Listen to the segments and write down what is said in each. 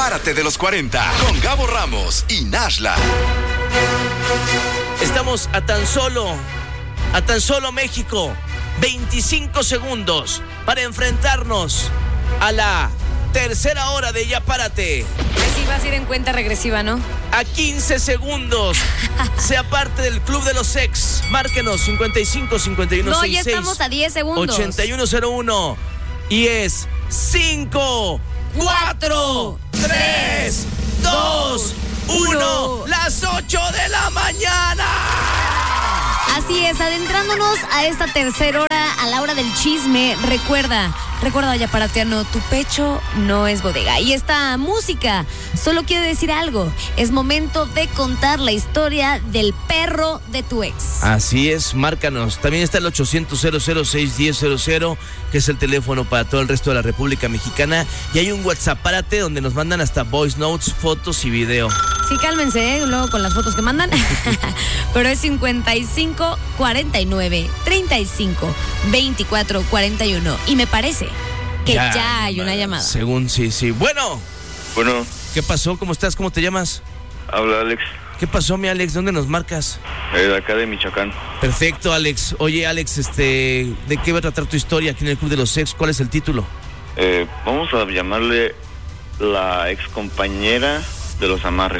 Párate de los 40 con Gabo Ramos y Nashla. Estamos a tan solo México, 25 segundos para enfrentarnos a la tercera hora de Ya Párate. Así vas a ir en cuenta regresiva, ¿no? A 15 segundos. Sea parte del Club de los Ex. Márquenos 55 51 No, 66 ya estamos a 10 segundos. 8101. Y es 5, 4, 3, 2, 1. Las 8 de la mañana. Así es, adentrándonos a esta tercera hora, a la hora del chisme. Recuerda, Ya Parateano, tu pecho no es bodega. Y esta música solo quiere decir algo. Es momento de contar la historia del perro de tu ex. Así es, márcanos. También está el 800-006-1000, que es el teléfono para todo el resto de la República Mexicana. Y hay un WhatsApp, párate, donde nos mandan hasta voice notes, fotos y video. Sí, cálmense, luego con las fotos que mandan. Pero es 55 49 35 24 41. Y me parece que ya hay una llamada. Según, sí. Bueno. ¿Qué pasó? ¿Cómo estás? ¿Cómo te llamas? Habla Alex. ¿Qué pasó, mi Alex? ¿Dónde nos marcas? De acá de Michoacán. Perfecto, Alex. Oye, Alex, ¿de qué va a tratar tu historia aquí en el Club de los Ex? ¿Cuál es el título? Vamos a llamarle la excompañera de los amarres.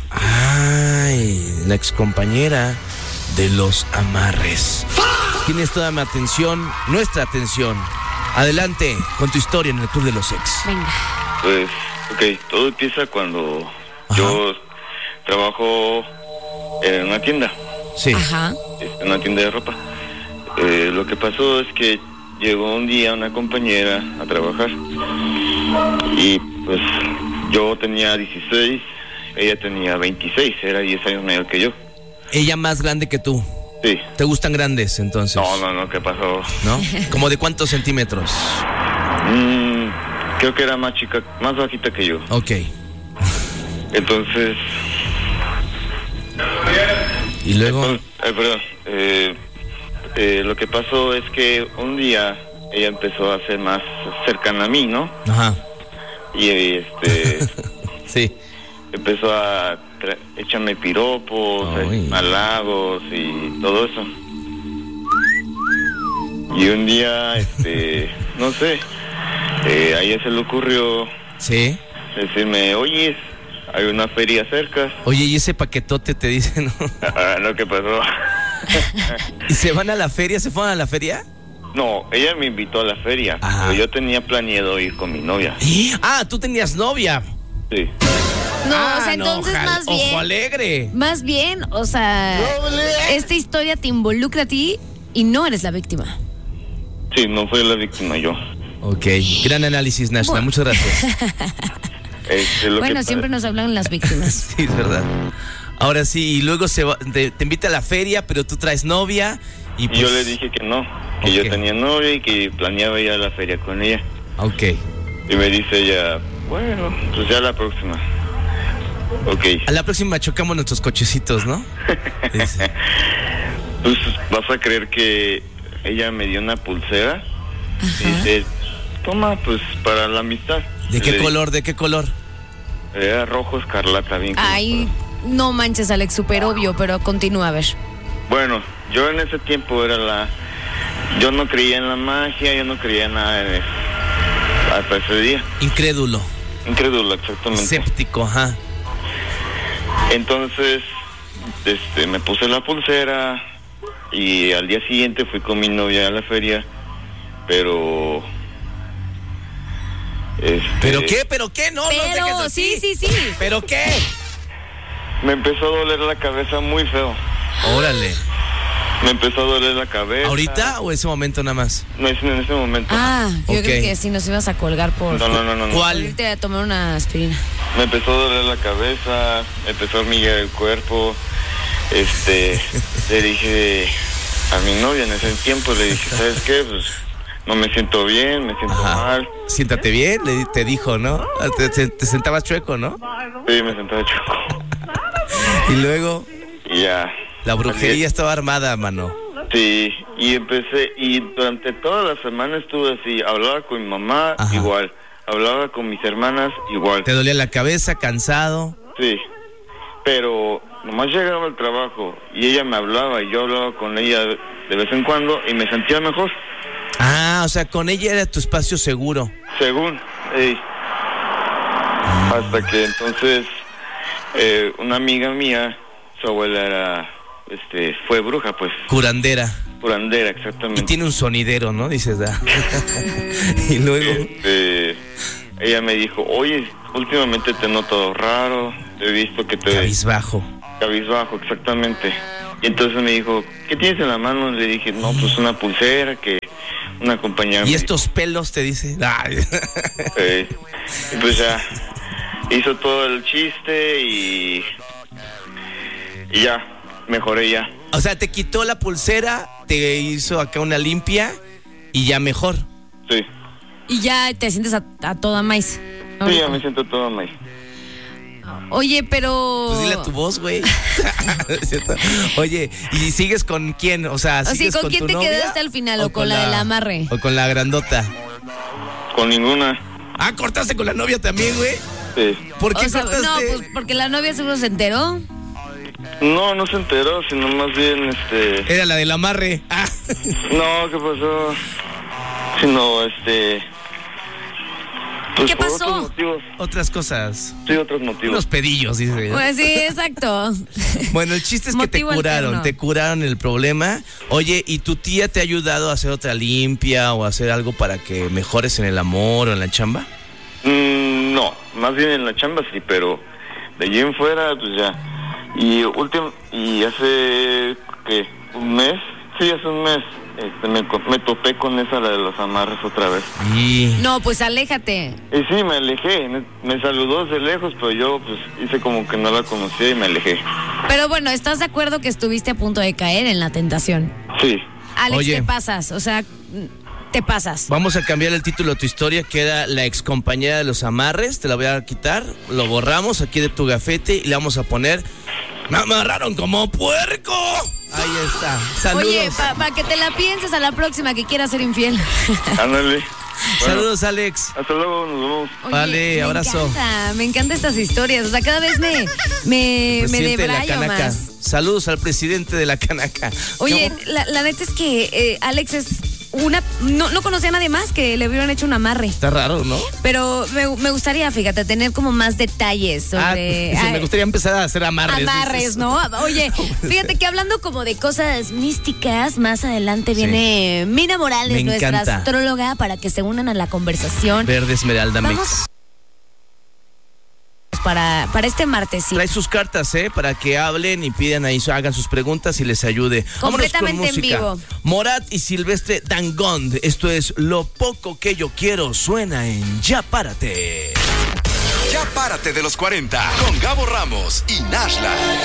Ay, la excompañera de los amarres. Tienes toda mi atención, nuestra atención. Adelante con tu historia en el Club de los Ex. Venga. Pues, todo empieza cuando yo trabajo en una tienda. Sí. Ajá. En una tienda de ropa. Lo que pasó es que llegó un día una compañera a trabajar. Y pues yo tenía 16, ella tenía 26, era 10 años mayor que yo. Ella más grande que tú. Sí. ¿Te gustan grandes, entonces? No, ¿qué pasó? ¿No? ¿Cómo de cuántos centímetros? Creo que era más chica, más bajita que yo. Ok. Entonces... ¿Y luego? Lo que pasó es que un día ella empezó a ser más cercana a mí, ¿no? Ajá. Y sí. Empezó a echarme piropos, halagos y todo eso. Y un día, no sé, a ella se le ocurrió decirme, oye, hay una feria cerca. Oye, y ese paquetote te dice, ¿no? No, ¿qué pasó? ¿Y se van a la feria? ¿Se fueron a la feria? No, ella me invitó a la feria, pero yo tenía planeado ir con mi novia. Ah, ¿tú tenías novia? Sí. No, o sea, entonces más bien... ¡Ojo alegre! Más bien, o sea, esta historia te involucra a ti y no eres la víctima. Sí, no fui la víctima yo. Ok, gran análisis, Nashla, muchas gracias. Bueno, siempre nos hablan las víctimas. Sí, es verdad. Ahora sí, y luego te invita a la feria, pero tú traes novia y pues... yo le dije que no, que yo tenía novia y que planeaba ir a la feria con ella. Ok. Y me dice ella, bueno, pues ya la próxima. Ok. A la próxima chocamos nuestros cochecitos, ¿no? Pues vas a creer que ella me dio una pulsera. Y dice, toma, pues para la amistad. ¿De qué color? ¿De qué color? Era rojo escarlata, bien. Ay, no manches, Alex, súper obvio, pero continúa, a ver. Bueno, yo en ese tiempo yo no creía en la magia, yo no creía en nada de eso. Hasta ese día. Incrédulo, exactamente. escéptico, ajá. Entonces, me puse la pulsera y al día siguiente fui con mi novia a la feria, pero... ¿Pero qué? No, pero, no dejes así. Sí. ¿Pero qué? Me empezó a doler la cabeza muy feo. Órale. Me empezó a doler la cabeza. ¿Ahorita o ese momento nada más? No, es en ese momento. Yo creo que si nos ibas a colgar por... No. ¿Cuál? Irte a tomar una aspirina. Me empezó a doler la cabeza, me empezó a hormiguear el cuerpo. Le dije a mi novia en ese tiempo, le dije, ¿sabes qué? Pues no me siento bien, me siento mal. Siéntate bien, te dijo, ¿no? Te sentabas chueco, ¿no? Sí, me sentaba chueco. Y luego... Y ya. La brujería estaba armada, mano. Sí, y durante toda la semana estuve así, hablaba con mi mamá, igual, hablaba con mis hermanas igual. ¿Te dolía la cabeza, cansado? Sí, pero nomás llegaba al trabajo y ella me hablaba y yo hablaba con ella de vez en cuando y me sentía mejor. Ah, o sea, con ella era tu espacio seguro. Según, hasta que entonces una amiga mía, su abuela era, fue bruja, pues. Curandera. Curandera, exactamente. Y tiene un sonidero, ¿no? Dices, Y luego... ella me dijo, oye, últimamente te noto raro, he visto que te... Cabizbajo. Cabizbajo, exactamente. Y entonces me dijo, ¿qué tienes en la mano? Le dije, no, pues una pulsera que una compañera... ¿Y estos pelos te dice? Y pues ya, hizo todo el chiste y ya, mejoré ya. O sea, te quitó la pulsera, te hizo acá una limpia y ya mejor. Sí. Y ya te sientes a toda maíz. Sí, ya me siento toda maíz. Oye, pero... Pues dile a tu voz, güey. Oye, ¿y sigues con quién? O sea, ¿sigues ¿con con quién tu te novia? quedaste al final? ¿O con la del amarre? ¿O con la grandota? Con ninguna. Ah, ¿cortaste con la novia también, güey? Sí. ¿Por qué cortaste? No, pues porque la novia seguro se enteró. No, no se enteró, sino más bien, Era la del amarre. Ah. No, ¿qué pasó? Sino, pues ¿Qué por pasó? otros motivos. Otras cosas. Sí, otros motivos. Unos pedillos, dice. Pues sí, exacto. Bueno, el chiste es que te curaron el problema. Oye, ¿y tu tía te ha ayudado a hacer otra limpia o a hacer algo para que mejores en el amor o en la chamba? No, más bien en la chamba sí, pero de allí en fuera, pues ya. Y hace, ¿qué? ¿Un mes? Sí, hace un mes. Me topé con esa, la de los amarres otra vez. No, pues aléjate. Y sí, me alejé. Me saludó desde lejos, pero yo pues hice como que no la conocía y me alejé. Pero bueno, ¿estás de acuerdo que estuviste a punto de caer en la tentación? Sí. Alex, Oye, te pasas, o sea, te pasas. Vamos a cambiar el título de tu historia, que era la excompañera de los amarres. Te la voy a quitar, lo borramos aquí de tu gafete y le vamos a poner... ¡Me amarraron como puerco! Ahí está. Saludos. Oye, para que te la pienses a la próxima que quieras ser infiel. Ándale. Bueno, saludos, Alex. hasta luego, nos vemos. Oye, Vale, abrazo. Me encantan estas historias. O sea, cada vez me Presidente de la debrayo Canaca. más. Saludos al presidente de la Canaca. Oye, la neta es que Alex es no conocía a nadie más que le hubieran hecho un amarre. Está raro, ¿no? Pero me gustaría, fíjate, tener como más detalles sobre... me gustaría empezar a hacer amarres. Amarres, ¿no? Oye, fíjate que hablando como de cosas místicas, más adelante viene Mina Morales, nuestra astróloga, para que se unan a la conversación. Verde Esmeralda Mix. Para este martes, sí. Trae sus cartas, para que hablen y pidan ahí, hagan sus preguntas y les ayude. Completamente Vámonos con música. en vivo. Morat y Silvestre Dangond. Esto es Lo Poco Que Yo Quiero. Suena en Ya Párate. Ya Párate de los 40 con Gabo Ramos y Nashla.